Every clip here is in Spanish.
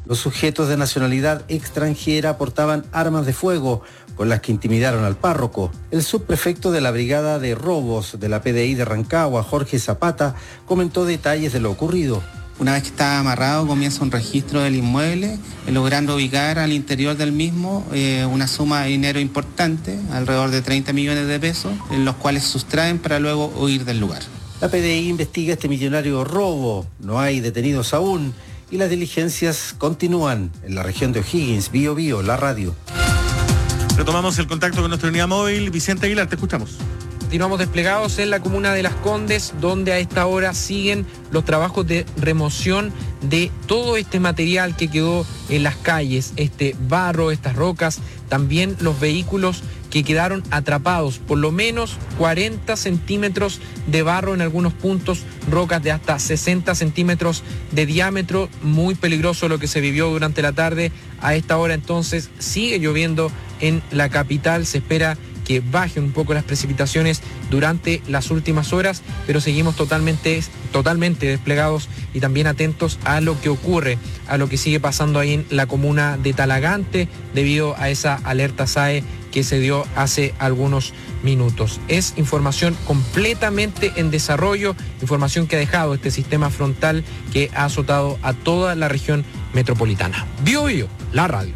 Los sujetos de nacionalidad extranjera portaban armas de fuego con las que intimidaron al párroco. El subprefecto de la Brigada de Robos de la PDI de Rancagua, Jorge Zapata, comentó detalles de lo ocurrido. Una vez que está amarrado, comienza un registro del inmueble, logrando ubicar al interior del mismo una suma de dinero importante, alrededor de 30 millones de pesos, en los cuales sustraen para luego huir del lugar. La PDI investiga este millonario robo. No hay detenidos aún y las diligencias continúan en la región de O'Higgins. Bío Bío, la radio. Retomamos el contacto con nuestra unidad móvil. Vicente Aguilar, te escuchamos. Continuamos desplegados en la comuna de Las Condes, donde a esta hora siguen los trabajos de remoción de todo este material que quedó en las calles, este barro, estas rocas, también los vehículos que quedaron atrapados, por lo menos 40 centímetros de barro en algunos puntos, rocas de hasta 60 centímetros de diámetro, muy peligroso lo que se vivió durante la tarde. A esta hora entonces sigue lloviendo en la capital, se espera que bajen un poco las precipitaciones durante las últimas horas, pero seguimos totalmente desplegados y también atentos a lo que ocurre, a lo que sigue pasando ahí en la comuna de Talagante debido a esa alerta SAE que se dio hace algunos minutos. Es información completamente en desarrollo, información que ha dejado este sistema frontal que ha azotado a toda la región metropolitana. Bío Bío, la radio.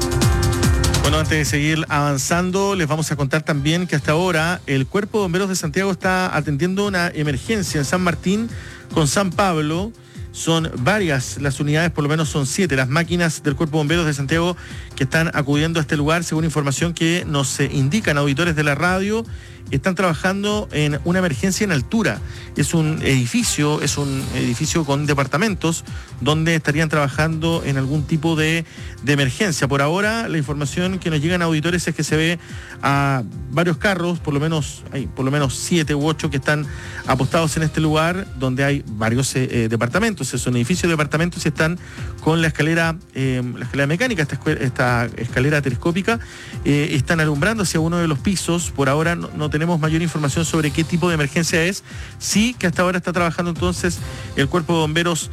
Bueno, antes de seguir avanzando, les vamos a contar también que hasta ahora el Cuerpo de Bomberos de Santiago está atendiendo una emergencia en San Martín con San Pablo. Son varias las unidades, por lo menos son 7 las máquinas del Cuerpo de Bomberos de Santiago que están acudiendo a este lugar, según información que nos indican auditores de la radio. Están trabajando en una emergencia en altura. Es un edificio con departamentos donde estarían trabajando en algún tipo de emergencia. Por ahora, la información que nos llegan a auditores es que se ve a varios carros, hay por lo menos 7 u 8 que están apostados en este lugar donde hay varios departamentos. Es un edificio de departamentos y están con la escalera mecánica, esta escalera telescópica, están alumbrando hacia uno de los pisos. Por ahora no tenemos mayor información sobre qué tipo de emergencia es. Sí que hasta ahora está trabajando entonces el Cuerpo de Bomberos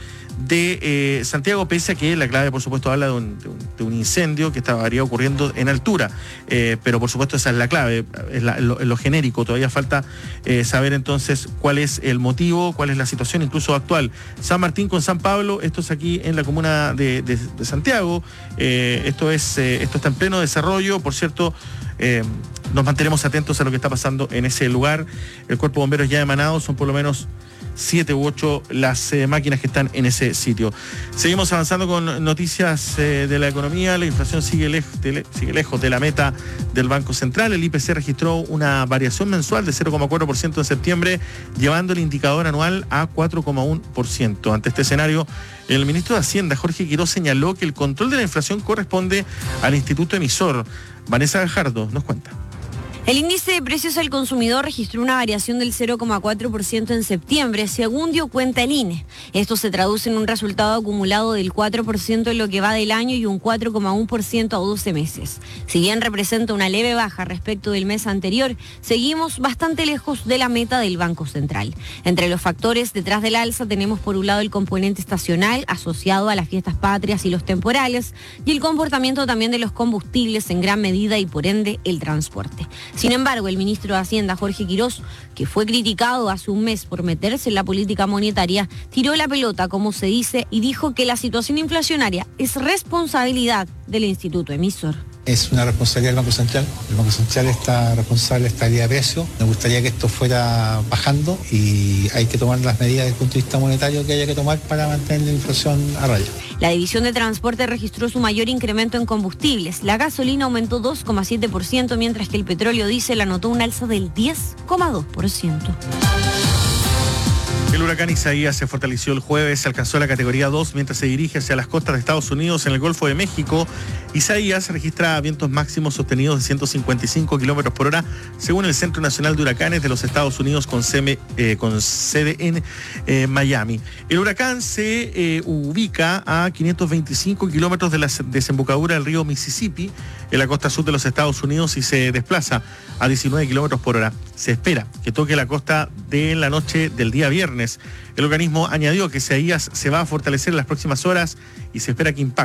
de Santiago, pese a que la clave, por supuesto, habla de un incendio que estaría ocurriendo en altura, pero por supuesto esa es la clave, es lo genérico. Todavía falta saber entonces cuál es el motivo, cuál es la situación incluso actual. San Martín con San Pablo, esto es aquí en la comuna de Santiago, esto está en pleno desarrollo. Por cierto, nos mantenemos atentos a lo que está pasando en ese lugar. El Cuerpo de Bomberos ya ha emanado, son por lo menos 7 u 8 las máquinas que están en ese sitio. Seguimos avanzando con noticias de la economía. La inflación sigue lejos de la meta del Banco Central. El IPC registró una variación mensual de 0,4% en septiembre, llevando el indicador anual a 4,1%. Ante este escenario, el ministro de Hacienda, Jorge Quirós, señaló que el control de la inflación corresponde al Instituto Emisor. Vanessa Gajardo nos cuenta. El índice de precios al consumidor registró una variación del 0,4% en septiembre, según dio cuenta el INE. Esto se traduce en un resultado acumulado del 4% en lo que va del año y un 4,1% a 12 meses. Si bien representa una leve baja respecto del mes anterior, seguimos bastante lejos de la meta del Banco Central. Entre los factores detrás del alza tenemos por un lado el componente estacional asociado a las fiestas patrias y los temporales, y el comportamiento también de los combustibles en gran medida y por ende el transporte. Sin embargo, el ministro de Hacienda, Jorge Quirós, que fue criticado hace un mes por meterse en la política monetaria, tiró la pelota, como se dice, y dijo que la situación inflacionaria es responsabilidad del Instituto Emisor. Es una responsabilidad del Banco Central. El Banco Central está responsable de estabilidad de precios. Me gustaría que esto fuera bajando y hay que tomar las medidas desde el punto de vista monetario que haya que tomar para mantener la inflación a raya. La división de transporte registró su mayor incremento en combustibles. La gasolina aumentó 2,7%, mientras que el petróleo diésel anotó un alza del 10,2%. El huracán Isaías se fortaleció el jueves, alcanzó la categoría 2 mientras se dirige hacia las costas de Estados Unidos en el Golfo de México. Isaías registra vientos máximos sostenidos de 155 kilómetros por hora, según el Centro Nacional de Huracanes de los Estados Unidos con sede en Miami. El huracán se ubica a 525 kilómetros de la desembocadura del río Mississippi, en la costa sur de los Estados Unidos, y se desplaza a 19 kilómetros por hora. Se espera que toque la costa de la noche del día viernes. El organismo añadió que Isaías se va a fortalecer en las próximas horas y se espera que impacte